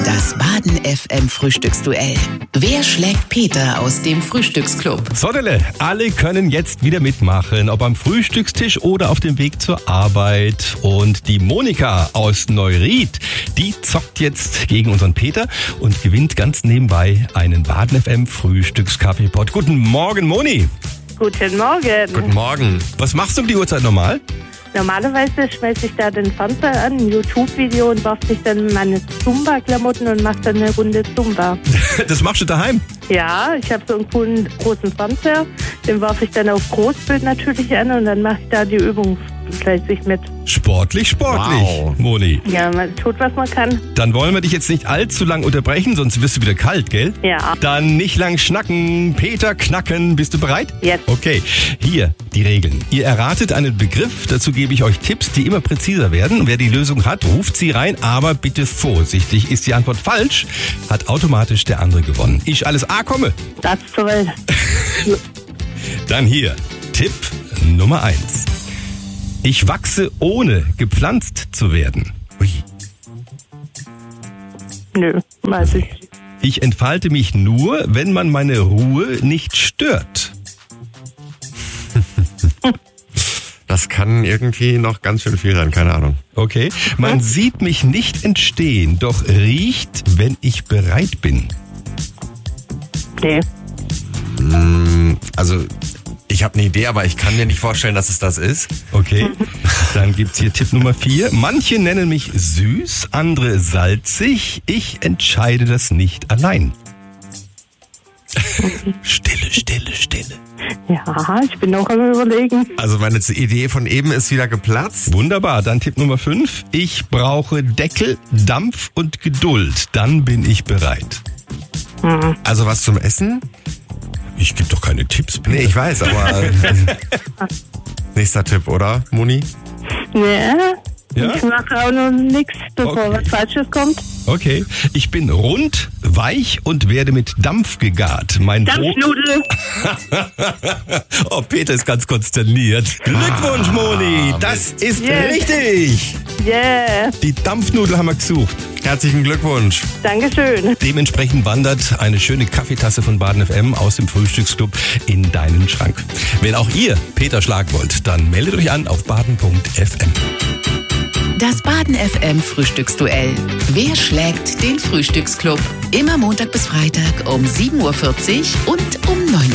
Das Baden FM Frühstücksduell. Wer schlägt Peter aus dem Frühstücksclub? Soddele, alle können jetzt wieder mitmachen, ob am Frühstückstisch oder auf dem Weg zur Arbeit. Und die Monika aus Neuried, die zockt jetzt gegen unseren Peter und gewinnt ganz nebenbei einen Baden FM Frühstückskaffeepot. Guten Morgen, Moni. Guten Morgen. Guten Morgen. Was machst du um die Uhrzeit normal? Normalerweise schmeiße ich da den Fernseher an, ein YouTube-Video und warf sich dann meine Zumba-Klamotten und mache dann eine Runde Zumba. Das machst du daheim? Ja, ich habe so einen coolen großen Fernseher, den warf ich dann auf Großbild natürlich an und dann mache ich da die Übung fleißig mit. Sportlich, Wow. Moni. Ja, man tut, was man kann. Dann wollen wir dich jetzt nicht allzu lang unterbrechen, sonst wirst du wieder kalt, gell? Ja. Dann nicht lang schnacken, Peter knacken. Bist du bereit? Yes. Okay, hier die Regeln. Ihr erratet einen Begriff, dazu gebe ich euch Tipps, die immer präziser werden. Und wer die Lösung hat, ruft sie rein, aber bitte vorsichtig. Ist die Antwort falsch, hat automatisch der andere gewonnen. Ich alles A komme. Das ist toll. Dann hier, Tipp Nummer 1. Ich wachse ohne gepflanzt zu werden. Ui. Nö, weiß ich. Ich entfalte mich nur, wenn man meine Ruhe nicht stört. Das kann irgendwie noch ganz schön viel sein, keine Ahnung. Okay. Man sieht mich nicht entstehen, doch riecht, wenn ich bereit bin. Nee. Also, ich habe eine Idee, aber ich kann mir nicht vorstellen, dass es das ist. Okay. Dann gibt's hier Tipp Nummer 4. Manche nennen mich süß, andere salzig. Ich entscheide das nicht allein. Stille, Stille, Stille. Ja, ich bin noch am Überlegen. Also meine Idee von eben ist wieder geplatzt. Wunderbar. Dann Tipp Nummer 5. Ich brauche Deckel, Dampf und Geduld. Dann bin ich bereit. Also was zum Essen? Ich gebe doch keine Tipps, Peter. Nee, ich weiß, aber... nächster Tipp, oder, Moni? Nee, Ja? ich mache auch noch nichts, bevor Okay. was Falsches kommt. Okay. Ich bin rund, weich und werde mit Dampf gegart. Mein Dampfnudel. Oh, Peter ist ganz konsterniert. Glückwunsch, Moni. Das ist Yes. richtig. Yeah, Die Dampfnudel haben wir gesucht. Herzlichen Glückwunsch. Dankeschön. Dementsprechend wandert eine schöne Kaffeetasse von Baden FM aus dem Frühstücksclub in deinen Schrank. Wenn auch ihr Peter schlagen wollt, dann meldet euch an auf baden.fm. Das Baden FM Frühstücksduell. Wer schlägt den Frühstücksclub? Immer Montag bis Freitag um 7.40 Uhr und um 9.40 Uhr.